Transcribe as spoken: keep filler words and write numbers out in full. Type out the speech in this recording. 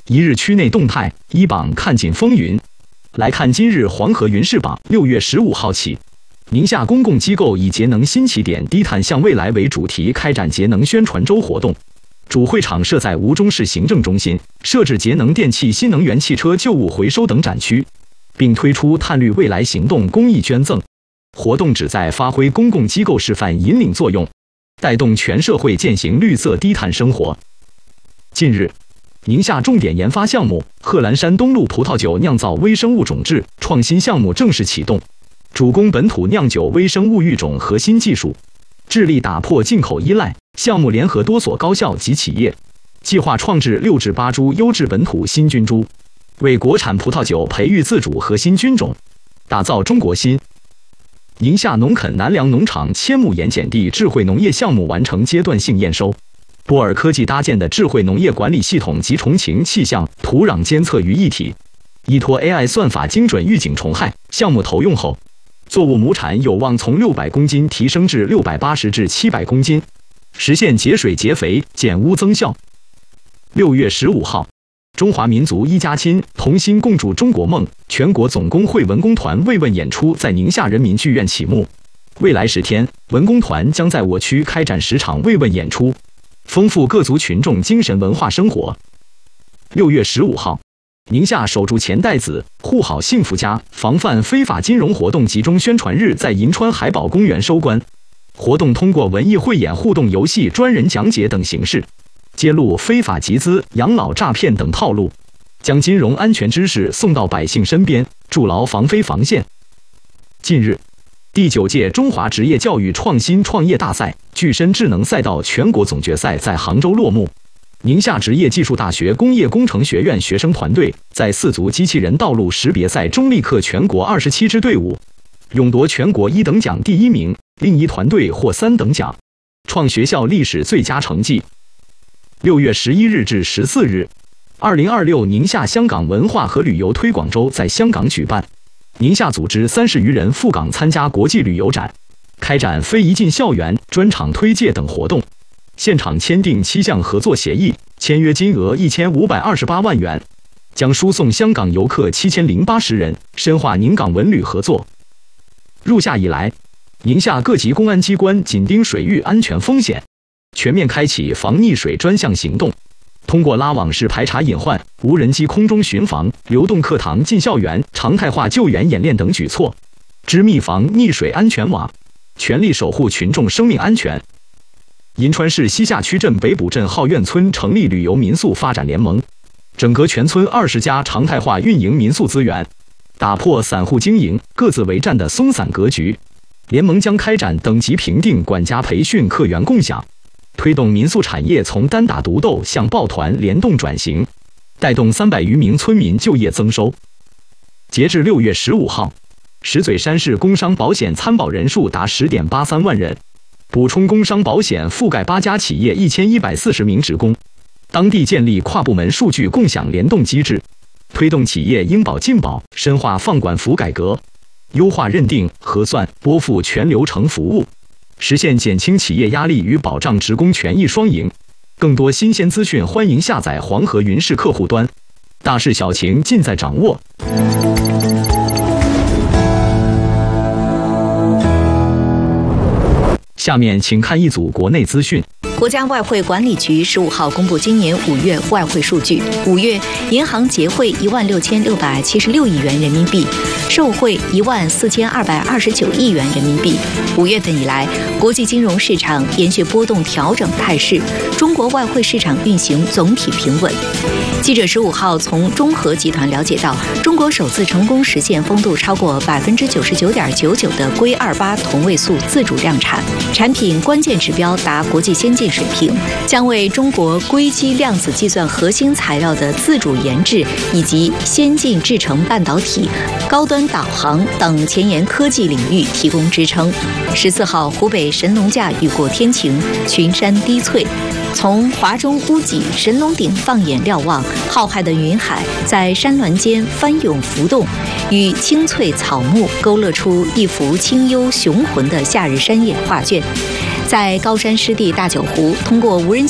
一日区内动态，一榜看尽风云。来看今日黄河云事榜，六月十五号起，宁夏公共机构以节能新起点、低碳向未来为主题开展节能宣传周活动。主会场设在吴中市行政中心，设置节能电器、新能源汽车旧物回收等展区，并推出碳绿未来行动公益捐赠活动，旨在发挥公共机构示范引领作用，带动全社会践行绿色低碳生活。近日，宁夏重点研发项目贺兰山东路葡萄酒酿造微生物种质创新项目正式启动，主攻本土酿酒微生物育种核心技术，致力打破进口依赖。项目联合多所高校及企业，计划创制六至八株优质本土新菌株，为国产葡萄酒培育自主核心菌种，打造中国新。宁夏农垦南梁农场千亩盐碱地智慧农业项目完成阶段性验收，波尔科技搭建的智慧农业管理系统集重禽气象、土壤监测于一体，依托 A I 算法精准预警虫害。项目投用后，作物亩产有望从六百公斤提升至六百八十至七百公斤，实现节水节肥、减污增效。六月十五号，中华民族一家亲，同心共筑中国梦全国总工会文工团慰问演出在宁夏人民剧院启幕。未来十天，文工团将在我区开展十场慰问演出，丰富各族群众精神文化生活。六月十五号，宁夏守住钱袋子，护好幸福家，防范非法金融活动集中宣传日在银川海宝公园收官。活动通过文艺汇演、互动游戏、专人讲解等形式，揭露非法集资、养老诈骗等套路，将金融安全知识送到百姓身边，筑牢防非防线。近日，第九届中华职业教育创新创业大赛具身智能赛道全国总决赛在杭州落幕。宁夏职业技术大学工业工程学院学生团队在四足机器人道路识别赛中力克全国二十七支队伍，勇夺全国一等奖第一名，另一团队获三等奖，创学校历史最佳成绩。六月十一日至十四日，二零二六宁夏香港文化和旅游推广周在香港举办。宁夏组织三十余人赴港参加国际旅游展，开展非遗进校园、专场推介等活动，现场签订七项合作协议，签约金额一千五百二十八万元，将输送香港游客七千零八十人，深化宁港文旅合作。入夏以来，宁夏各级公安机关紧盯水域安全风险，全面开启防溺水专项行动，通过拉网式排查隐患、无人机空中巡防、流动课堂进校园、常态化救援演练等举措，织密防溺水安全网，全力守护群众生命安全。银川市西夏区镇北堡镇浩苑村成立旅游民宿发展联盟，整合全村二十家常态化运营民宿资源，打破散户经营、各自为战的松散格局。联盟将开展等级评定、管家培训、客源共享，推动民宿产业从单打独斗向抱团联动转型，带动三百余名村民就业增收。截至六月十五号，石嘴山市工伤保险参保人数达十点八三万人，补充工伤保险覆盖八家企业一千一百四十名职工。当地建立跨部门数据共享联动机制，推动企业应保尽保，深化放管服改革，优化认定、核算、拨付全流程服务，实现减轻企业压力与保障职工权益双赢。更多新鲜资讯，欢迎下载黄河云视客户端，大事小情尽在掌握。下面请看一组国内资讯。 国家外汇管理局十五号公布今年五月外汇数据，五月银行结汇一万六千六百七十六亿元人民币，售汇一万四千二百二十九亿元人民币。五月份以来，国际金融市场延续波动调整态势，中国外汇市场运行总体平稳。记者十五号从中核集团了解到，中国首次成功实现风度超过百分之九十九点九九的硅二八同位素自主量产，产品关键指标达国际先进水平，将为中国硅基量子计算核心材料的自主研制以及先进制程半导体、高端导航等前沿科技领域提供支撑。十四号，湖北神农架雨过天晴，群山低翠。从华中屋脊神龙顶放眼瞭望，浩瀚的云海在山峦间翻涌浮动，与青翠草木勾勒出一幅清幽雄浑的夏日山野画卷。在高山湿地大九湖，通过无人